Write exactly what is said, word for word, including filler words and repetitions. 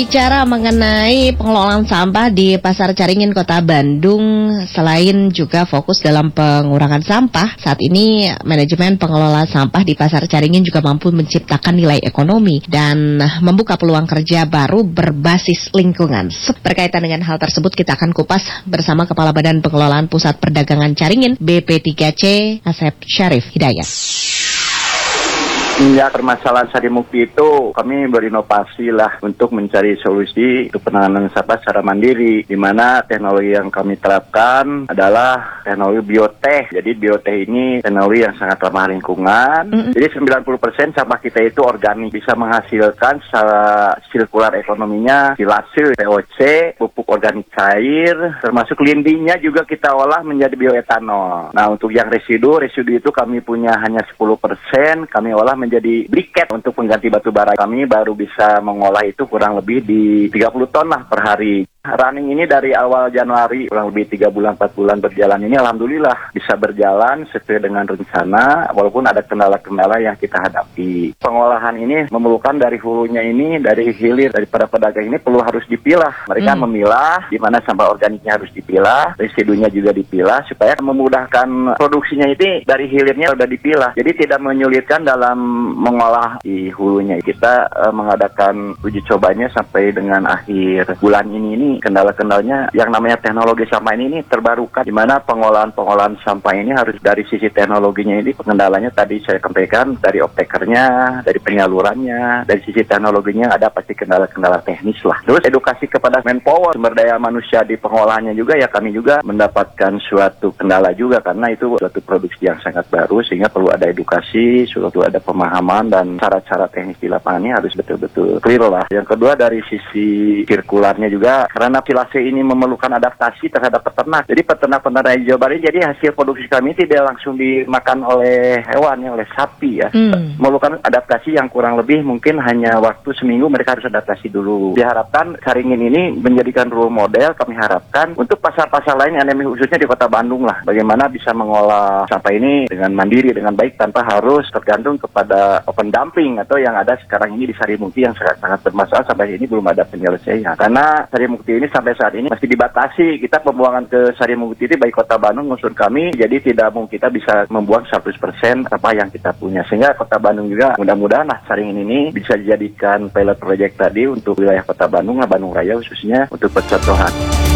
Bicara mengenai pengelolaan sampah di Pasar Caringin, Kota Bandung, selain juga fokus dalam pengurangan sampah, saat ini manajemen pengelola sampah di Pasar Caringin juga mampu menciptakan nilai ekonomi dan membuka peluang kerja baru berbasis lingkungan. Berkaitan dengan hal tersebut, kita akan kupas bersama Kepala Badan Pengelolaan Pusat Perdagangan Caringin, B P tiga C, Asep Syarif Hidayat. Ya, permasalahan Sarimukti itu kami berinovasi lah untuk mencari solusi untuk penanganan sampah secara mandiri, di mana teknologi yang kami terapkan adalah teknologi bioteh. Jadi bioteh ini teknologi yang sangat ramah lingkungan. Mm-hmm. Jadi sembilan puluh persen sampah kita itu organik, bisa menghasilkan secara sirkular ekonominya silase, P O C, pupuk organik cair, termasuk lindinya juga kita olah menjadi bioetanol. Nah, untuk yang residu, residu itu kami punya hanya sepuluh persen, kami olah menjadi jadi briket untuk pengganti batu bara. Kami baru bisa mengolah itu kurang lebih di tiga puluh ton lah per hari. Running ini dari awal Januari, kurang lebih tiga bulan, empat bulan berjalan ini, alhamdulillah bisa berjalan sesuai dengan rencana, walaupun ada kendala-kendala yang kita hadapi. Pengolahan ini memerlukan dari hulunya ini, dari hilir, daripada pedagang ini perlu harus dipilah. Mereka hmm. memilah, di mana sampah organiknya harus dipilah, residunya juga dipilah, supaya memudahkan produksinya ini dari hilirnya sudah dipilah. Jadi tidak menyulitkan dalam mengolah di hulunya. Kita uh, mengadakan uji cobanya sampai dengan akhir bulan ini. Ini kendala-kendalanya yang namanya teknologi sampah ini, ini terbarukan, di mana pengolahan-pengolahan sampah ini harus dari sisi teknologinya ini, pengendalanya tadi saya sampaikan dari optekernya, dari penyalurannya, dari sisi teknologinya ada pasti kendala-kendala teknis lah. Terus edukasi kepada manpower, sumber daya manusia di pengolahannya juga, ya kami juga mendapatkan suatu kendala juga, karena itu suatu produksi yang sangat baru, sehingga perlu ada edukasi, suatu ada pemahaman, dan cara-cara teknis di lapangannya harus betul-betul clear lah. Yang kedua dari sisi sirkularnya juga, karena silase ini memerlukan adaptasi terhadap peternak. Jadi peternak-peternak di Jawa Barat, jadi hasil produksi kami tidak langsung dimakan oleh hewan, ya, oleh sapi ya. Hmm. Memerlukan adaptasi yang kurang lebih mungkin hanya waktu seminggu mereka harus adaptasi dulu. Diharapkan Caringin ini menjadikan role model, kami harapkan untuk pasar-pasar lain, yang khususnya di Kota Bandung lah. Bagaimana bisa mengolah sampah ini dengan mandiri, dengan baik, tanpa harus tergantung kepada open dumping atau yang ada sekarang ini di Sarimukti yang sangat-sangat bermasalah. Sampai ini belum ada penyelesaian. Karena Sarimukti ini sampai saat ini masih dibatasi. Kita pembuangan ke Sarimukti ini baik Kota Bandung maupun kami, jadi tidak mungkin kita bisa membuang seratus persen apa yang kita punya. Sehingga Kota Bandung juga mudah-mudahan lah Caringin ini bisa dijadikan pilot project tadi untuk wilayah Kota Bandung, lah Bandung Raya khususnya, untuk percontohan.